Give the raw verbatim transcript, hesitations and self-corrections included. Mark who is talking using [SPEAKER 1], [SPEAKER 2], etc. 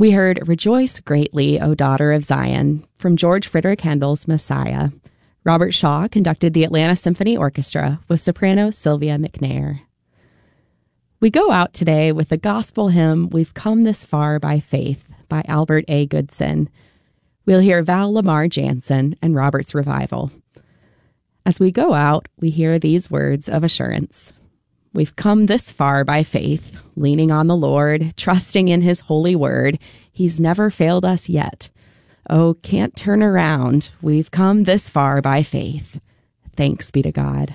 [SPEAKER 1] We heard Rejoice Greatly, O Daughter of Zion, from George Frederick Handel's Messiah. Robert Shaw conducted the Atlanta Symphony Orchestra with soprano Sylvia McNair. We go out today with the gospel hymn, We've Come This Far by Faith, by Albert A. Goodson. We'll hear Val Lamar Jansen and Robert's Revival. As we go out, we hear these words of assurance. We've come this far by faith, leaning on the Lord, trusting in his holy word. He's never failed us yet. Oh, can't turn around. We've come this far by faith. Thanks be to God.